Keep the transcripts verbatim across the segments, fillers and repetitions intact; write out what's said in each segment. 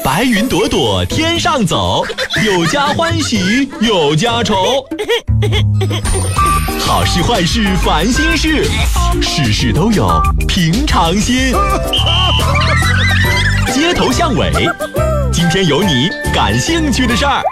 白云朵朵天上走，有家欢喜有家愁。好事坏事烦心事，事事都有平常心。街头巷尾，今天有你感兴趣的事儿。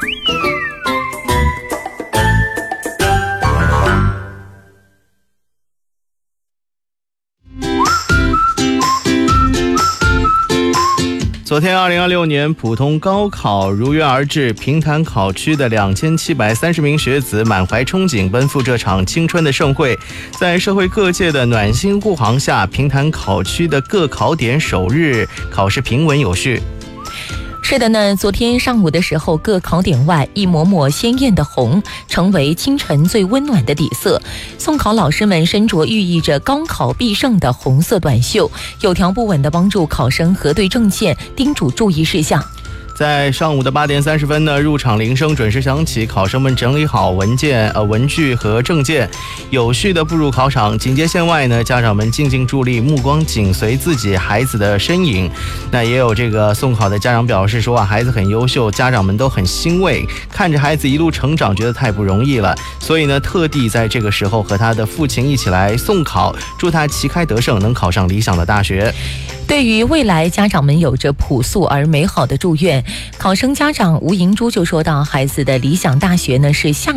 昨天二零二六年普通高考如约而至，平潭考区的两千七百三十名学子满怀憧憬奔赴这场青春的盛会。在社会各界的暖心护航下，平潭考区的各考点首日考试平稳有序。 是的呢，昨天上午的时候，各考点外一抹抹鲜艳的红成为清晨最温暖的底色。送考老师们身着寓意着高考必胜的红色短袖，有条不紊地帮助考生核对证件，叮嘱注意事项。 在上午的八点三十分呢，入场铃声准时响起，考生们整理好文件、呃文具和证件，有序的步入考场。警戒线外呢，家长们静静伫立，目光紧随自己孩子的身影。那也有这个送考的家长表示说啊，孩子很优秀，家长们都很欣慰，看着孩子一路成长，觉得太不容易了，所以呢，特地在这个时候和他的父亲一起来送考，祝他旗开得胜，能考上理想的大学。 对于未来，家长们有着朴素而美好的祝愿。考生家长吴银珠就说到，孩子的理想大学呢是向